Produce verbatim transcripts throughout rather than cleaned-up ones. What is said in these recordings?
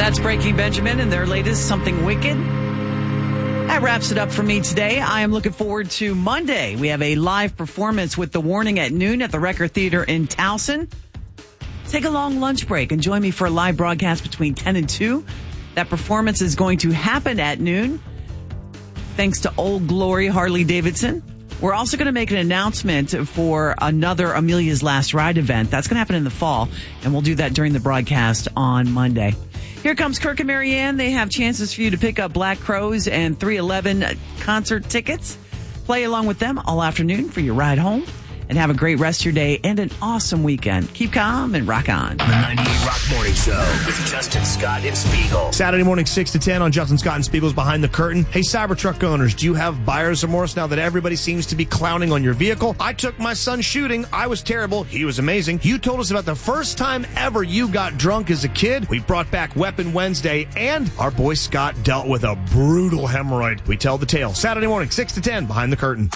That's Breaking Benjamin and their latest, Something Wicked. That wraps it up for me today. I am looking forward to Monday. We have a live performance with The Warning at noon at the Record Theater in Towson. Take a long lunch break and join me for a live broadcast between ten and two. That performance is going to happen at noon. Thanks to Old Glory Harley Davidson. We're also going to make an announcement for another Amelia's Last Ride event. That's going to happen in the fall, and we'll do that during the broadcast on Monday. Here comes Kirk and Marianne. They have chances for you to pick up Black Crowes and three eleven concert tickets. Play along with them all afternoon for your ride home. And have a great rest of your day and an awesome weekend. Keep calm and rock on. The ninety-eight Rock Morning Show with Justin Scott and Spiegel. Saturday morning, six to ten on Justin Scott and Spiegel's Behind the Curtain. Hey, Cybertruck owners, do you have buyer's remorse now that everybody seems to be clowning on your vehicle? I took my son shooting. I was terrible. He was amazing. You told us about the first time ever you got drunk as a kid. We brought back Weapon Wednesday, and our boy Scott dealt with a brutal hemorrhoid. We tell the tale. Saturday morning, six to ten, Behind the Curtain.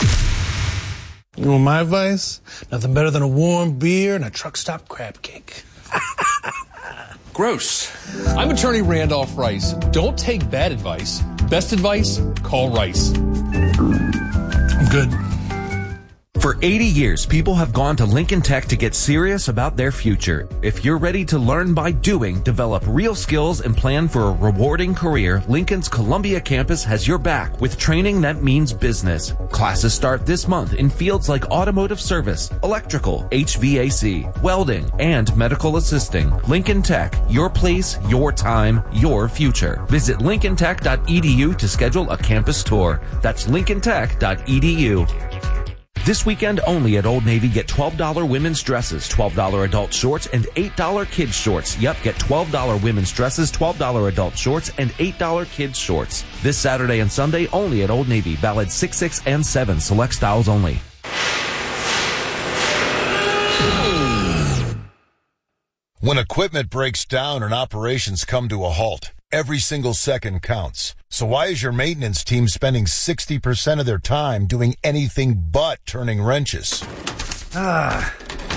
You know my advice? Nothing better than a warm beer and a truck stop crab cake. Gross. I'm attorney Randolph Rice. Don't take bad advice. Best advice? Call Rice. I'm good. For eighty years, people have gone to Lincoln Tech to get serious about their future. If you're ready to learn by doing, develop real skills, and plan for a rewarding career, Lincoln's Columbia campus has your back with training that means business. Classes start this month in fields like automotive service, electrical, H V A C, welding, and medical assisting. Lincoln Tech, your place, your time, your future. Visit lincoln tech dot e d u to schedule a campus tour. That's lincoln tech dot e d u. This weekend only at Old Navy, get twelve dollars women's dresses, twelve dollars adult shorts, and eight dollars kids shorts. Yep, get twelve dollars women's dresses, twelve dollars adult shorts, and eight dollars kids shorts. This Saturday and Sunday only at Old Navy. Valid six, six, and seven. Select styles only. When equipment breaks down and operations come to a halt, every single second counts. So why is your maintenance team spending sixty percent of their time doing anything but turning wrenches? Ah.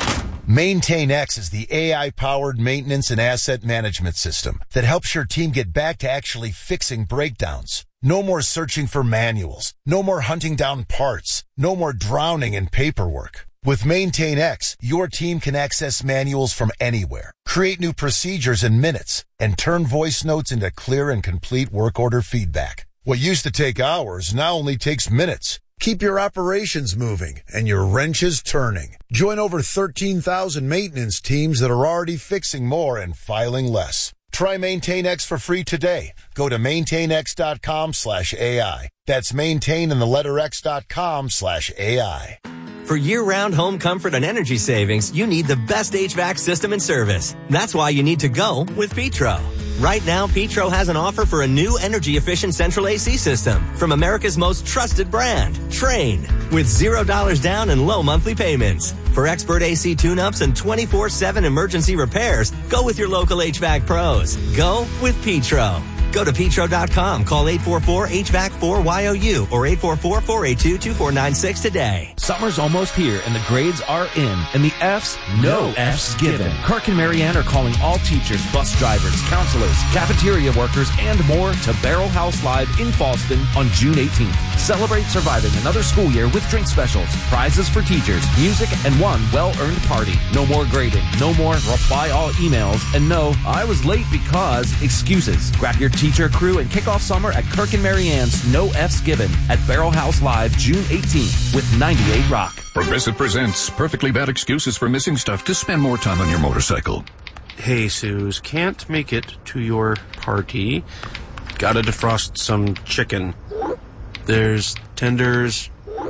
MaintainX is the A I-powered maintenance and asset management system that helps your team get back to actually fixing breakdowns. No more searching for manuals. No more hunting down parts. No more drowning in paperwork. With MaintainX, your team can access manuals from anywhere, create new procedures in minutes, and turn voice notes into clear and complete work order feedback. What used to take hours now only takes minutes. Keep your operations moving and your wrenches turning. Join over thirteen thousand maintenance teams that are already fixing more and filing less. Try MaintainX for free today. Go to maintainx.com slash AI. That's maintain in the letter X dot com slash AI. For year-round home comfort and energy savings, you need the best H V A C system and service. That's why you need to go with Petro. Right now, Petro has an offer for a new energy-efficient central A C system from America's most trusted brand, Trane, with zero dollars down and low monthly payments. For expert A C tune-ups and twenty-four seven emergency repairs, go with your local H V A C pros. Go with Petro. Go to petro dot com, call eight four four H V A C four Y O U or eight four four, four eight two, two four nine six today. Summer's almost here and the grades are in, and the F's, no F's given. Kirk and Marianne are calling all teachers, bus drivers, counselors, cafeteria workers, and more to Barrel House Live in Fallston on June eighteenth. Celebrate surviving another school year with drink specials, prizes for teachers, music, and one well-earned party. No more grading, no more reply all emails, and no, I was late because excuses. Grab your teacher crew and kick off summer at Kirk and Marianne's No F's Given at Barrel House Live June eighteenth with ninety-eight Rock. Progressive presents Perfectly Bad Excuses for Missing Stuff to Spend More Time on Your Motorcycle. Hey, Suze, can't make it to your party. Gotta defrost some chicken. There's tenders,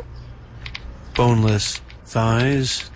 boneless thighs.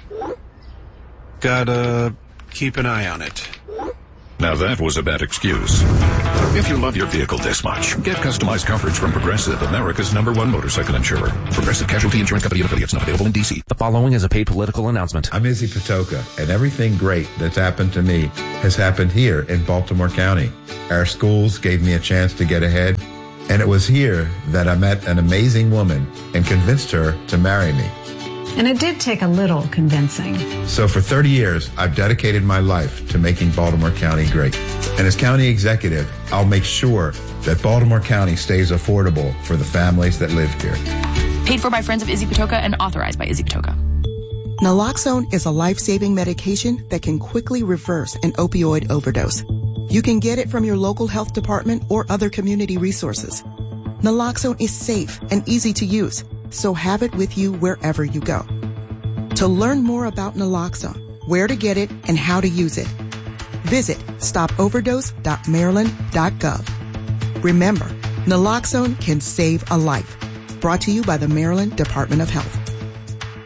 Gotta keep an eye on it. Now that was a bad excuse. If you love your vehicle this much, get customized coverage from Progressive, America's number one motorcycle insurer. Progressive Casualty Insurance Company and affiliates, not available in D C. The following is a paid political announcement. I'm Izzy Patoka, and everything great that's happened to me has happened here in Baltimore County. Our schools gave me a chance to get ahead, and it was here that I met an amazing woman and convinced her to marry me. And it did take a little convincing. So for thirty years, I've dedicated my life to making Baltimore County great. And as county executive, I'll make sure that Baltimore County stays affordable for the families that live here. Paid for by Friends of Izzy Patoka and authorized by Izzy Patoka. Naloxone is a life-saving medication that can quickly reverse an opioid overdose. You can get it from your local health department or other community resources. Naloxone is safe and easy to use, so have it with you wherever you go. To learn more about naloxone, where to get it, and how to use it, visit stop overdose dot maryland dot gov. Remember, naloxone can save a life. Brought to you by the Maryland Department of Health.